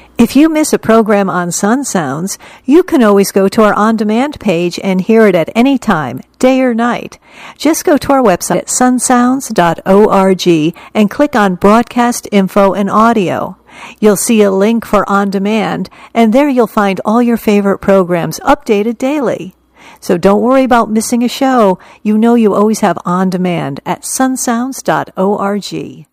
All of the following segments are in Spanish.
If you miss a program on Sun Sounds, you can always go to our on-demand page and hear it at any time, day or night. Just go to our website at sunsounds.org and click on Broadcast Info and Audio. You'll see a link for On Demand, and there you'll find all your favorite programs updated daily. So don't worry about missing a show. You know you always have On Demand at sunsounds.org.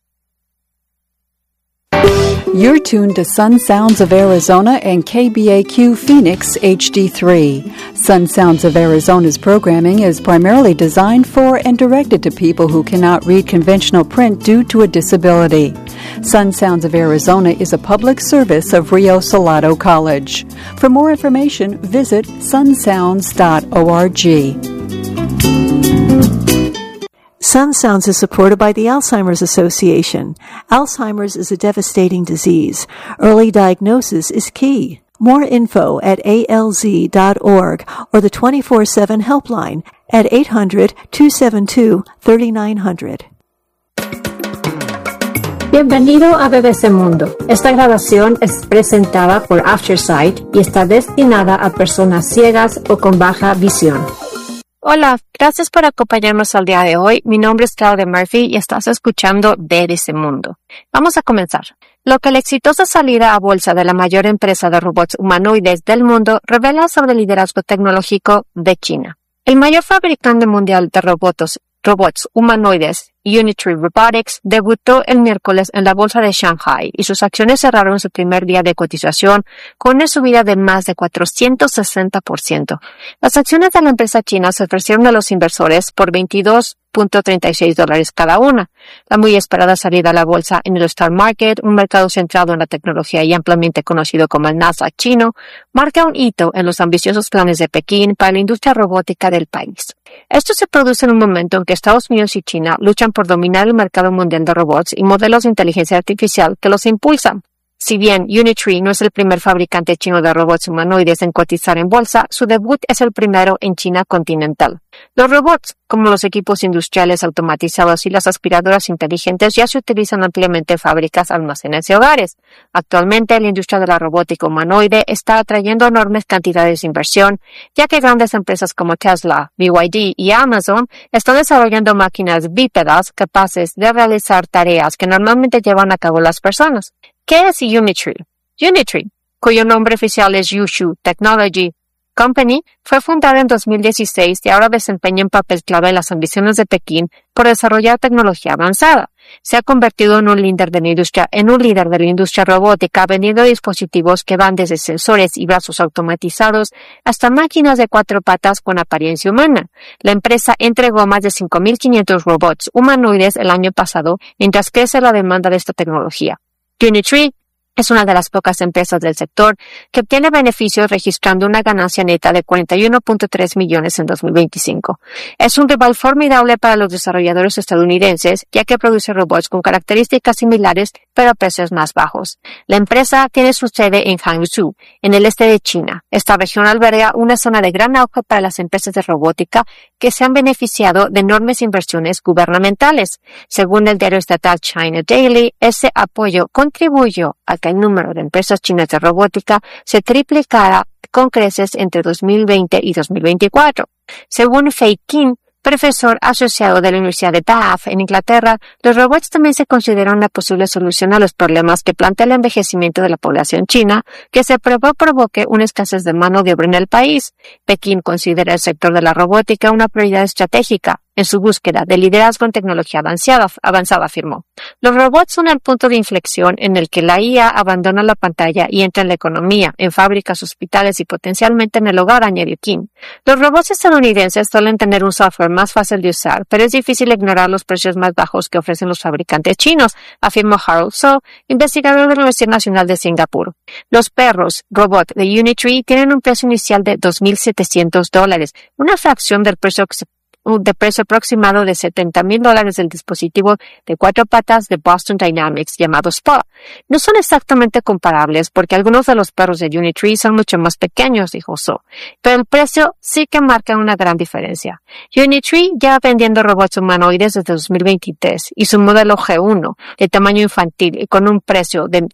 You're tuned to Sun Sounds of Arizona and KBAQ Phoenix HD3. Sun Sounds of Arizona's programming is primarily designed for and directed to people who cannot read conventional print due to a disability. Sun Sounds of Arizona is a public service of Rio Salado College. For more information, visit sunsounds.org. Sun Sounds is supported by the Alzheimer's Association. Alzheimer's is a devastating disease. Early diagnosis is key. More info at alz.org or the 24/7 helpline at 800-272-3900. Bienvenido a BBC Mundo. Esta grabación es presentada por Aftersight y está destinada a personas ciegas o con baja visión. Hola, gracias por acompañarnos al día de hoy. Mi nombre es Claudia Murphy y estás escuchando BBC Mundo. Vamos a comenzar. Lo que la exitosa salida a bolsa de la mayor empresa de robots humanoides del mundo revela sobre el liderazgo tecnológico de China. El mayor fabricante mundial de robots humanoides, Unitree Robotics, debutó el miércoles en la bolsa de Shanghai y sus acciones cerraron su primer día de cotización con una subida de más de 460%. Las acciones de la empresa china se ofrecieron a los inversores por $22.36 cada una. La muy esperada salida a la bolsa en el Stock Market, un mercado centrado en la tecnología y ampliamente conocido como el Nasdaq chino, marca un hito en los ambiciosos planes de Pekín para la industria robótica del país. Esto se produce en un momento en que Estados Unidos y China luchan por dominar el mercado mundial de robots y modelos de inteligencia artificial que los impulsan. Si bien Unitree no es el primer fabricante chino de robots humanoides en cotizar en bolsa, su debut es el primero en China continental. Los robots, como los equipos industriales automatizados y las aspiradoras inteligentes, ya se utilizan ampliamente en fábricas, almacenes y hogares. Actualmente, la industria de la robótica humanoide está atrayendo enormes cantidades de inversión, ya que grandes empresas como Tesla, BYD y Amazon están desarrollando máquinas bípedas capaces de realizar tareas que normalmente llevan a cabo las personas. ¿Qué es Unitree? Unitree, cuyo nombre oficial es Yushu Technology Company, fue fundada en 2016 y ahora desempeña un papel clave en las ambiciones de Pekín por desarrollar tecnología avanzada. Se ha convertido en un líder de la industria robótica, vendiendo dispositivos que van desde sensores y brazos automatizados hasta máquinas de 4 patas con apariencia humana. La empresa entregó más de 5.500 robots humanoides el año pasado, mientras crece la demanda de esta tecnología. Unitree es una de las pocas empresas del sector que obtiene beneficios registrando una ganancia neta de $41.3 millones en 2025. Es un rival formidable para los desarrolladores estadounidenses, ya que produce robots con características similares pero a precios más bajos. La empresa tiene su sede en Hangzhou, en el este de China. Esta región alberga una zona de gran auge para las empresas de robótica que se han beneficiado de enormes inversiones gubernamentales. Según el diario estatal China Daily, ese apoyo contribuyó a que el número de empresas chinas de robótica se triplicara con creces entre 2020 y 2024. Según Fei Qin, profesor asociado de la Universidad de Bath en Inglaterra, los robots también se consideran una posible solución a los problemas que plantea el envejecimiento de la población china, que se provoque una escasez de mano de obra en el país. Pekín considera el sector de la robótica una prioridad estratégica en su búsqueda de liderazgo en tecnología avanzada, afirmó. Los robots son el punto de inflexión en el que la IA abandona la pantalla y entra en la economía, en fábricas, hospitales y potencialmente en el hogar, añadió Kim. Los robots estadounidenses suelen tener un software más fácil de usar, pero es difícil ignorar los precios más bajos que ofrecen los fabricantes chinos, afirmó Harold So, investigador de la Universidad Nacional de Singapur. Los perros robot de Unitree tienen un precio inicial de $2.700, una fracción del precio de precio aproximado de $70,000 del dispositivo de 4 patas de Boston Dynamics llamado Spa. No son exactamente comparables porque algunos de los perros de Unitree son mucho más pequeños, dijo So, pero el precio sí que marca una gran diferencia. Unitree lleva vendiendo robots humanoides desde 2023 y su modelo G1 de tamaño infantil y con un precio de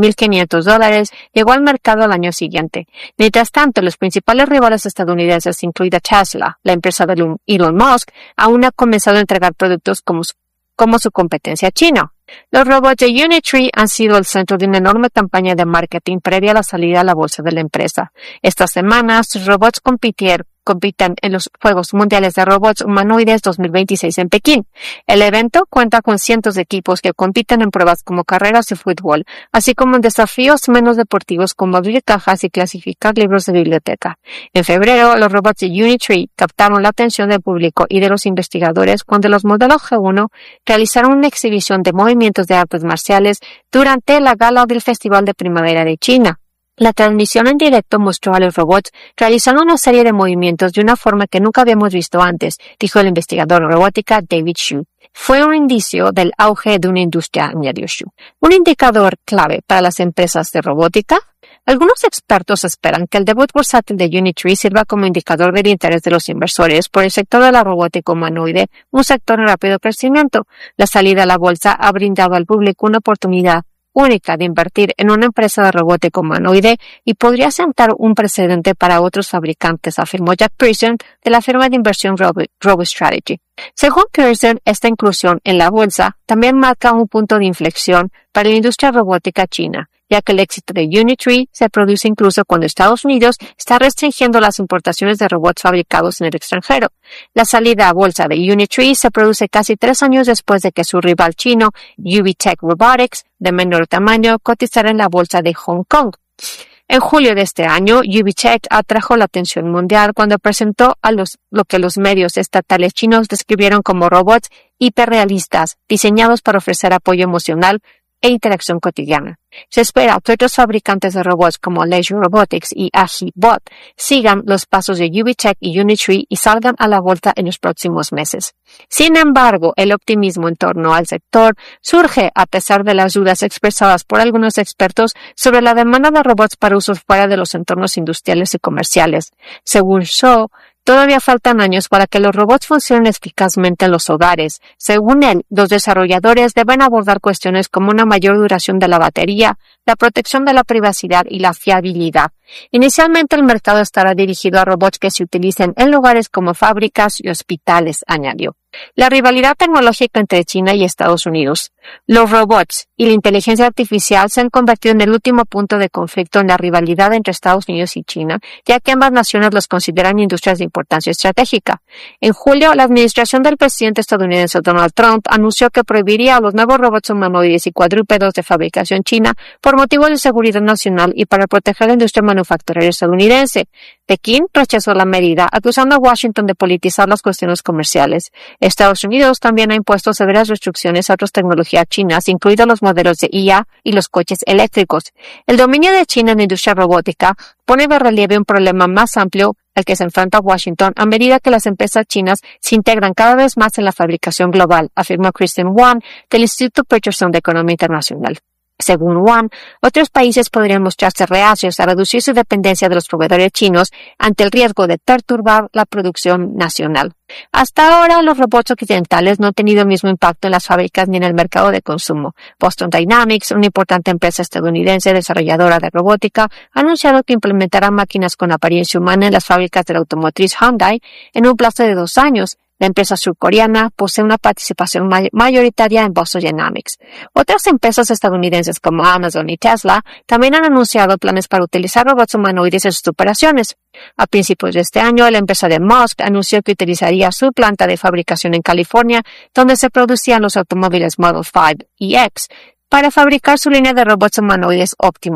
$13,500 llegó al mercado al año siguiente. Mientras tanto, los principales rivales estadounidenses, incluida Tesla, la empresa de Elon Musk, aún ha comenzado a entregar productos como su competencia china. Los robots de Unitree han sido el centro de una enorme campaña de marketing previa a la salida a la bolsa de la empresa. Esta semana, sus robots compiten en los Juegos Mundiales de Robots Humanoides 2026 en Pekín. El evento cuenta con cientos de equipos que compiten en pruebas como carreras de fútbol, así como en desafíos menos deportivos como abrir cajas y clasificar libros de biblioteca. En febrero, los robots de Unitree captaron la atención del público y de los investigadores cuando los modelos G1 realizaron una exhibición de movimientos de artes marciales durante la gala del Festival de Primavera de China. La transmisión en directo mostró a los robots realizando una serie de movimientos de una forma que nunca habíamos visto antes, dijo el investigador en robótica David Xu. Fue un indicio del auge de una industria, añadió Xu. ¿Un indicador clave para las empresas de robótica? Algunos expertos esperan que el debut bursátil de Unitree sirva como indicador del interés de los inversores por el sector de la robótica humanoide, un sector en rápido crecimiento. La salida a la bolsa ha brindado al público una oportunidad única de invertir en una empresa de robótica humanoide y podría sentar un precedente para otros fabricantes, afirmó Jack Pearson de la firma de inversión RoboStrategy. Según Pearson, esta inclusión en la bolsa también marca un punto de inflexión para la industria robótica china, ya que el éxito de Unitree se produce incluso cuando Estados Unidos está restringiendo las importaciones de robots fabricados en el extranjero. La salida a bolsa de Unitree se produce casi 3 años después de que su rival chino, UBTech Robotics, de menor tamaño, cotizara en la bolsa de Hong Kong. En julio de este año, UBTech atrajo la atención mundial cuando presentó lo que los medios estatales chinos describieron como robots hiperrealistas, diseñados para ofrecer apoyo emocional e interacción cotidiana. Se espera que otros fabricantes de robots como Leisure Robotics y Agibot sigan los pasos de UBTech y Unitree y salgan a la bolsa en los próximos meses. Sin embargo, el optimismo en torno al sector surge a pesar de las dudas expresadas por algunos expertos sobre la demanda de robots para usos fuera de los entornos industriales y comerciales. Según Shaw, todavía faltan años para que los robots funcionen eficazmente en los hogares. Según él, los desarrolladores deben abordar cuestiones como una mayor duración de la batería, la protección de la privacidad y la fiabilidad. Inicialmente el mercado estará dirigido a robots que se utilicen en lugares como fábricas y hospitales, añadió. La rivalidad tecnológica entre China y Estados Unidos. Los robots y la inteligencia artificial se han convertido en el último punto de conflicto en la rivalidad entre Estados Unidos y China, ya que ambas naciones los consideran industrias de importancia estratégica. En julio, la administración del presidente estadounidense Donald Trump anunció que prohibiría a los nuevos robots humanoides y cuadrúpedos de fabricación china por motivos de seguridad nacional y para proteger la industria manufacturera estadounidense. Pekín rechazó la medida, acusando a Washington de politizar las cuestiones comerciales. Estados Unidos también ha impuesto severas restricciones a otras tecnologías chinas, incluidos los modelos de IA y los coches eléctricos. El dominio de China en la industria robótica pone de relieve un problema más amplio al que se enfrenta Washington a medida que las empresas chinas se integran cada vez más en la fabricación global, afirmó Kristen Wang del Instituto Peterson de Economía Internacional. Según Wang, otros países podrían mostrarse reacios a reducir su dependencia de los proveedores chinos ante el riesgo de perturbar la producción nacional. Hasta ahora, los robots occidentales no han tenido el mismo impacto en las fábricas ni en el mercado de consumo. Boston Dynamics, una importante empresa estadounidense desarrolladora de robótica, ha anunciado que implementará máquinas con apariencia humana en las fábricas de la automotriz Hyundai en un plazo de 2 años. La empresa surcoreana posee una participación mayoritaria en Boston Dynamics. Otras empresas estadounidenses como Amazon y Tesla también han anunciado planes para utilizar robots humanoides en sus operaciones. A principios de este año, la empresa de Musk anunció que utilizaría su planta de fabricación en California, donde se producían los automóviles Model 5 y X, para fabricar su línea de robots humanoides Optimus.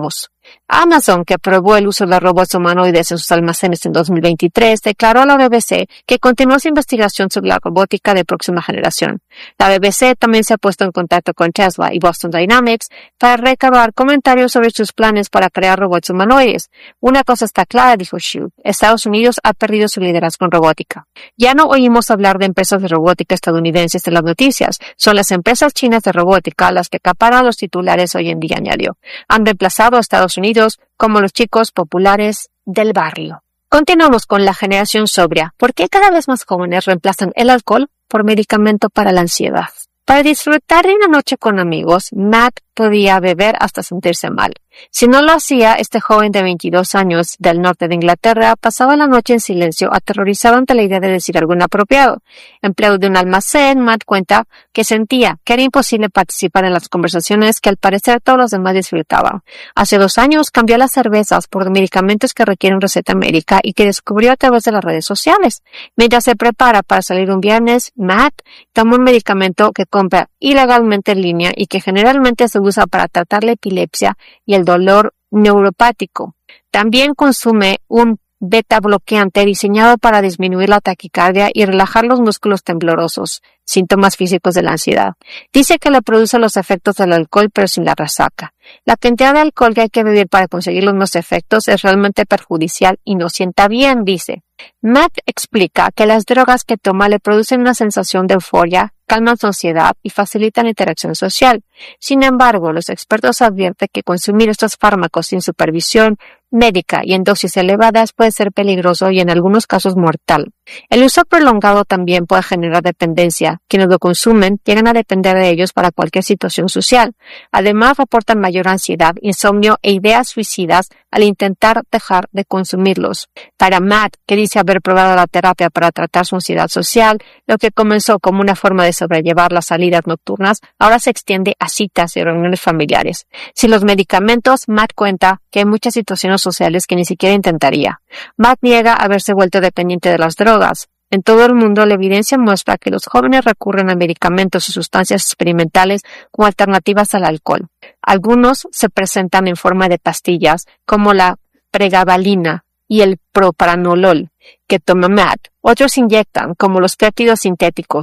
Amazon, que aprobó el uso de robots humanoides en sus almacenes en 2023, declaró a la BBC que continúa su investigación sobre la robótica de próxima generación. La BBC también se ha puesto en contacto con Tesla y Boston Dynamics para recabar comentarios sobre sus planes para crear robots humanoides. Una cosa está clara, dijo Xu, Estados Unidos ha perdido su liderazgo en robótica. Ya no oímos hablar de empresas de robótica estadounidenses en las noticias. Son las empresas chinas de robótica las que acaparan los titulares hoy en día, añadió. Han reemplazado a Estados Unidos como los chicos populares del barrio. Continuamos con la generación sobria. ¿Por qué cada vez más jóvenes reemplazan el alcohol por medicamento para la ansiedad? Para disfrutar de una noche con amigos, Matt podía beber hasta sentirse mal. Si no lo hacía, este joven de 22 años del norte de Inglaterra pasaba la noche en silencio, aterrorizado ante la idea de decir algo inapropiado. Empleado de un almacén, Matt cuenta que sentía que era imposible participar en las conversaciones que al parecer todos los demás disfrutaban. Hace 2 años cambió las cervezas por medicamentos que requieren receta médica y que descubrió a través de las redes sociales. Mientras se prepara para salir un viernes, Matt toma un medicamento que compra ilegalmente en línea y que generalmente se usa para tratar la epilepsia y el dolor neuropático. También consume un beta bloqueante diseñado para disminuir la taquicardia y relajar los músculos temblorosos, síntomas físicos de la ansiedad. Dice que le produce los efectos del alcohol pero sin la resaca. La cantidad de alcohol que hay que beber para conseguir los mismos efectos es realmente perjudicial y no sienta bien, dice. Matt explica que las drogas que toma le producen una sensación de euforia, calman su ansiedad y facilitan la interacción social. Sin embargo, los expertos advierten que consumir estos fármacos sin supervisión médica y en dosis elevadas puede ser peligroso y en algunos casos mortal. El uso prolongado también puede generar dependencia. Quienes lo consumen llegan a depender de ellos para cualquier situación social. Además, reportan mayor ansiedad, insomnio e ideas suicidas al intentar dejar de consumirlos. Para Matt, que dice haber probado la terapia para tratar su ansiedad social, lo que comenzó como una forma de sobrellevar las salidas nocturnas, ahora se extiende a citas y reuniones familiares. Sin los medicamentos, Matt cuenta que hay muchas situaciones sociales que ni siquiera intentaría. Matt niega haberse vuelto dependiente de las drogas. En todo el mundo, la evidencia muestra que los jóvenes recurren a medicamentos y sustancias experimentales como alternativas al alcohol. Algunos se presentan en forma de pastillas, como la pregabalina y el propranolol, que toma Matt. Otros inyectan, como los péptidos sintéticos